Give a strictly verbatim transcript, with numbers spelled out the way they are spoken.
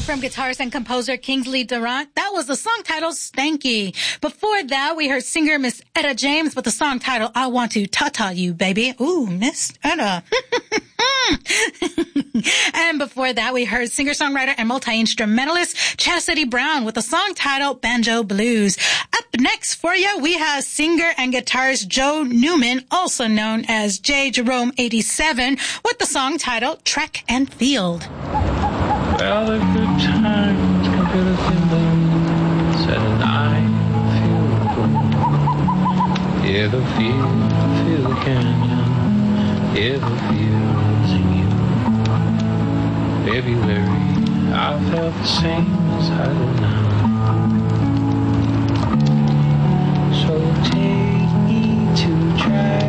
From guitarist and composer Kingsley Durant, that was the song titled Stanky. Before that, we heard singer Miss Etta James with the song titled I Want to Ta-Ta You, Baby. Ooh, Miss Etta. And before that, we heard singer-songwriter and multi-instrumentalist Chastity Brown with the song titled Banjo Blues. Up next for you, we have singer and guitarist Joe Newman, also known as J. Jerome eighty-seven, with the song titled Track and Field. Well, the good times can feel the feelings, and I feel good. Yeah, the feel, feel the canyon, yeah, the feel's in you. February, I felt the same as I do now. So take me to track